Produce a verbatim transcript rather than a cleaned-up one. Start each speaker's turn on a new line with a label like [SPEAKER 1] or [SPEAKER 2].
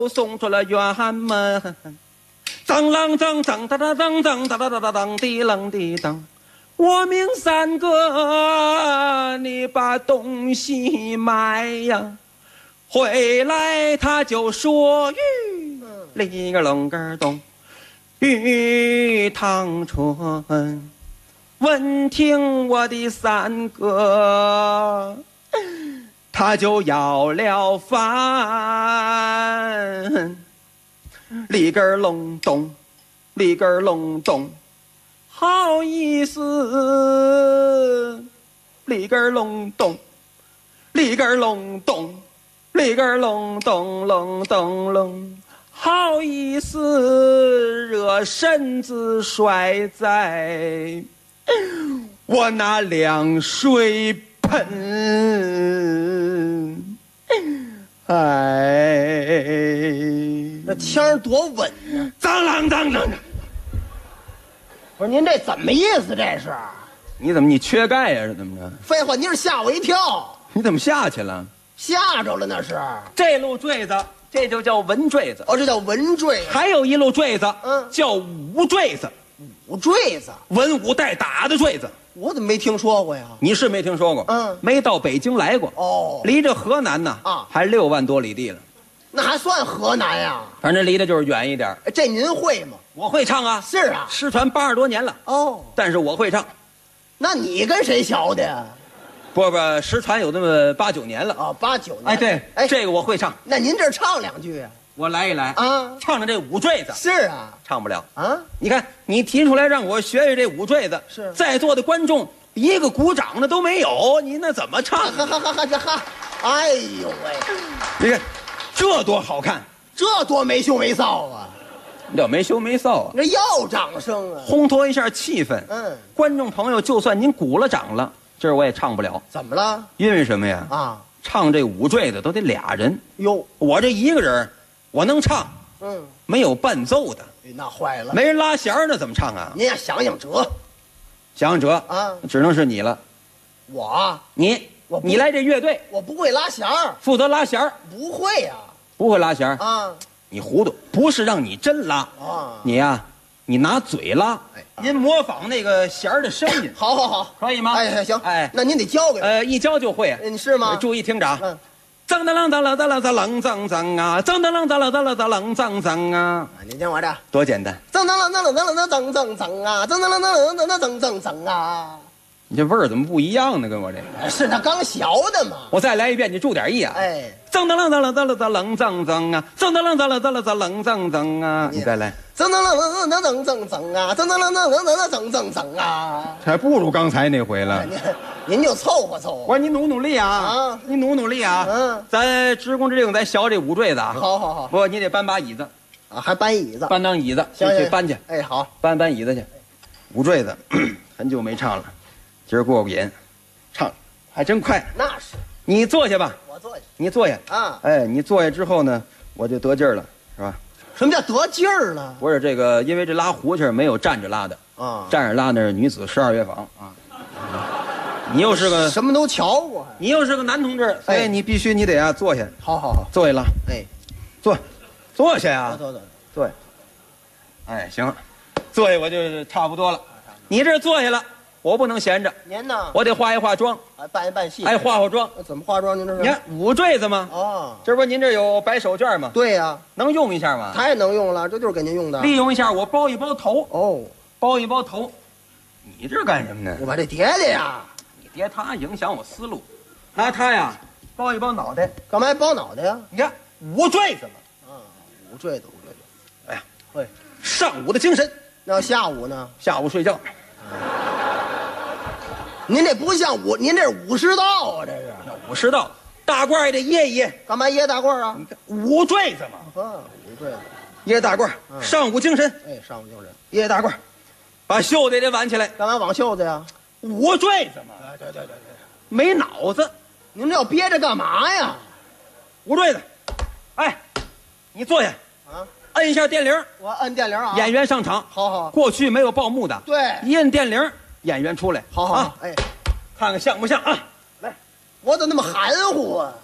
[SPEAKER 1] 送出了辕门。当啷当当当当当当当当当当滴啷滴当，我命三哥，你把东西买呀，回来他就说玉里个楞个咚，玉堂春，闻听我的三哥。他就要了饭，里根隆咚，里根隆咚，好意思，里根隆咚，里根隆咚，里根隆咚隆咚隆，好意思，惹身子摔在我那凉水喷，哎，
[SPEAKER 2] 那腔儿多稳呢！
[SPEAKER 1] 当啷当啷。
[SPEAKER 2] 不是您这怎么意思？这是？
[SPEAKER 1] 你怎么你缺钙呀？是怎么着？
[SPEAKER 2] 废话，您是吓我一跳，
[SPEAKER 1] 你怎么下去了？
[SPEAKER 2] 吓着了那是。
[SPEAKER 1] 这路坠子，这就叫文坠子。
[SPEAKER 2] 哦，这叫文坠。
[SPEAKER 1] 还有一路坠子，
[SPEAKER 2] 嗯，
[SPEAKER 1] 叫武坠子。
[SPEAKER 2] 武坠子，
[SPEAKER 1] 文武带打的坠子。
[SPEAKER 2] 我怎么没听说过呀？
[SPEAKER 1] 你是没听说过？
[SPEAKER 2] 嗯，
[SPEAKER 1] 没到北京来过。
[SPEAKER 2] 哦，
[SPEAKER 1] 离这河南呢
[SPEAKER 2] 啊，
[SPEAKER 1] 还六万多里地了。
[SPEAKER 2] 那还算河南呀？
[SPEAKER 1] 反正离得就是远一点。
[SPEAKER 2] 这您会吗？
[SPEAKER 1] 我会唱啊。
[SPEAKER 2] 是啊，
[SPEAKER 1] 失传八十多年了。
[SPEAKER 2] 哦，
[SPEAKER 1] 但是我会唱。
[SPEAKER 2] 那你跟谁学的呀？
[SPEAKER 1] 不不，失传有那么八九年了。
[SPEAKER 2] 哦，八九年。
[SPEAKER 1] 哎，对，
[SPEAKER 2] 哎，
[SPEAKER 1] 这个我会唱。
[SPEAKER 2] 那您这唱两句啊？
[SPEAKER 1] 我来一来
[SPEAKER 2] 啊，
[SPEAKER 1] 唱着这武坠子。
[SPEAKER 2] 是啊，
[SPEAKER 1] 唱不了
[SPEAKER 2] 啊。
[SPEAKER 1] 你看，你提出来让我学学这武坠子，
[SPEAKER 2] 是
[SPEAKER 1] 在座的观众一个鼓掌的都没有，你那怎么唱？
[SPEAKER 2] 哈哈哈哈哈！哎呦喂，
[SPEAKER 1] 你看，这多好看，
[SPEAKER 2] 这多没羞没臊啊！
[SPEAKER 1] 这没羞没臊啊，
[SPEAKER 2] 那要掌声啊！
[SPEAKER 1] 烘托一下气氛。
[SPEAKER 2] 嗯，
[SPEAKER 1] 观众朋友，就算您鼓了掌了，今儿我也唱不了。
[SPEAKER 2] 怎么了？
[SPEAKER 1] 因为什么呀？
[SPEAKER 2] 啊，
[SPEAKER 1] 唱这武坠子都得俩人。
[SPEAKER 2] 哟，
[SPEAKER 1] 我这一个人，我能唱，
[SPEAKER 2] 嗯，
[SPEAKER 1] 没有伴奏的，
[SPEAKER 2] 那坏了，
[SPEAKER 1] 没人拉弦儿那怎么唱啊？
[SPEAKER 2] 您呀想想辙，
[SPEAKER 1] 想想辙
[SPEAKER 2] 啊，
[SPEAKER 1] 只能是你了。
[SPEAKER 2] 我
[SPEAKER 1] 你
[SPEAKER 2] 我不
[SPEAKER 1] 你来这乐队，
[SPEAKER 2] 我不会拉弦儿，
[SPEAKER 1] 负责拉弦儿，
[SPEAKER 2] 不会呀，
[SPEAKER 1] 不会拉弦儿，
[SPEAKER 2] 啊
[SPEAKER 1] 你糊涂，不是让你真拉，
[SPEAKER 2] 啊，
[SPEAKER 1] 你呀，你拿嘴拉，
[SPEAKER 2] 哎
[SPEAKER 1] 您模仿那个弦儿的声音，
[SPEAKER 2] 好好好，
[SPEAKER 1] 可以吗？
[SPEAKER 2] 哎行，
[SPEAKER 1] 哎，
[SPEAKER 2] 那您得教给我，
[SPEAKER 1] 呃，一教就会，
[SPEAKER 2] 你是吗？
[SPEAKER 1] 注意听着啊，
[SPEAKER 2] 嗯，
[SPEAKER 1] 脏当啷当啷当啷当啷脏脏啊，脏当啷当啷当啷当啷脏脏啊，
[SPEAKER 2] 您听我这，
[SPEAKER 1] 多简单，
[SPEAKER 2] 噔噔噔噔噔噔噔噔噔啊，噔噔噔噔噔噔噔噔啊，
[SPEAKER 1] 你这味儿怎么不一样呢？跟我这个，
[SPEAKER 2] 是他刚学的嘛，
[SPEAKER 1] 我再来一遍，你注点意啊。
[SPEAKER 2] 哎，
[SPEAKER 1] 脏当啷当啷当啷当啷脏脏啊，脏当啷当啷当啷当啷脏脏啊，你再来，
[SPEAKER 2] 噔噔噔噔噔噔噔噔啊，噔噔噔噔噔噔噔噔噔啊，
[SPEAKER 1] 还不如刚才那回了。
[SPEAKER 2] 您您就凑合凑合，
[SPEAKER 1] 我说你努努力啊，
[SPEAKER 2] 啊
[SPEAKER 1] 你努努力啊，
[SPEAKER 2] 嗯，
[SPEAKER 1] 咱职工之令，咱学这五坠子啊。
[SPEAKER 2] 好好好，
[SPEAKER 1] 不，你得搬把椅子，
[SPEAKER 2] 啊，还搬椅子，
[SPEAKER 1] 搬当椅子，
[SPEAKER 2] 行行
[SPEAKER 1] 去搬去，
[SPEAKER 2] 哎，好，
[SPEAKER 1] 搬搬椅子去。五坠子，很久没唱了，今儿过过瘾，唱还真快。
[SPEAKER 2] 那是，
[SPEAKER 1] 你坐下吧，
[SPEAKER 2] 我坐下
[SPEAKER 1] 你坐下
[SPEAKER 2] 啊，
[SPEAKER 1] 哎，你坐下之后呢，我就得劲儿了，是吧？
[SPEAKER 2] 什么叫得劲儿了？
[SPEAKER 1] 不是这个，因为这拉胡琴儿没有站着拉的，
[SPEAKER 2] 啊，
[SPEAKER 1] 站着拉那是女子十二乐坊啊。你又是个
[SPEAKER 2] 什么都瞧过，
[SPEAKER 1] 你又是个男同志，所以
[SPEAKER 2] 哎
[SPEAKER 1] 你必须你得啊坐下，
[SPEAKER 2] 好好好，
[SPEAKER 1] 坐下拉，
[SPEAKER 2] 哎，
[SPEAKER 1] 坐，坐下呀，
[SPEAKER 2] 坐坐，
[SPEAKER 1] 坐下。哎，行，坐下我就差不多了。你这坐下了，我不能闲着，
[SPEAKER 2] 您呢？
[SPEAKER 1] 我得化一化妆，
[SPEAKER 2] 还扮一扮戏，
[SPEAKER 1] 哎，化化妆。
[SPEAKER 2] 怎么化妆？您这是？
[SPEAKER 1] 你看五坠子吗？
[SPEAKER 2] 哦，
[SPEAKER 1] 这不是您这有白手绢吗？
[SPEAKER 2] 对呀，
[SPEAKER 1] 能用一下吗？
[SPEAKER 2] 太能用了，这就是给您用的。
[SPEAKER 1] 利用一下，我包一包头，
[SPEAKER 2] 哦，
[SPEAKER 1] 包一包头。你这干什么呢？
[SPEAKER 2] 我把这叠的呀，
[SPEAKER 1] 你别它影响我思路，拿它呀包一包脑袋。
[SPEAKER 2] 干嘛还包脑袋呀？
[SPEAKER 1] 你看五坠子嘛，
[SPEAKER 2] 啊，五坠子，五坠子。
[SPEAKER 1] 哎呀，
[SPEAKER 2] 会，
[SPEAKER 1] 上午的精神，
[SPEAKER 2] 那下午呢？
[SPEAKER 1] 下午睡觉。
[SPEAKER 2] 您这不像武，您这是武士道啊，这是。
[SPEAKER 1] 武士道，大褂也得掖一掖。
[SPEAKER 2] 干嘛掖大褂啊？
[SPEAKER 1] 你看五坠子嘛，
[SPEAKER 2] 啊，五坠子。
[SPEAKER 1] 掖大褂，
[SPEAKER 2] 嗯
[SPEAKER 1] 上午精神，
[SPEAKER 2] 哎，上午精神。
[SPEAKER 1] 掖大褂，把袖子也得挽起来。
[SPEAKER 2] 干嘛挽袖子呀？
[SPEAKER 1] 五坠子嘛，
[SPEAKER 2] 哎，对对对对。
[SPEAKER 1] 没脑子。
[SPEAKER 2] 您这要憋着干嘛呀？
[SPEAKER 1] 五坠子，哎，你坐下，
[SPEAKER 2] 啊，
[SPEAKER 1] 摁一下电铃，
[SPEAKER 2] 我摁电铃啊。
[SPEAKER 1] 演员上场。
[SPEAKER 2] 好好。
[SPEAKER 1] 过去没有报幕的，
[SPEAKER 2] 对，
[SPEAKER 1] 一摁电铃，演员出来。
[SPEAKER 2] 好好。
[SPEAKER 1] 啊，
[SPEAKER 2] 哎，
[SPEAKER 1] 看看像不像啊？来，
[SPEAKER 2] 我怎么那么含糊啊？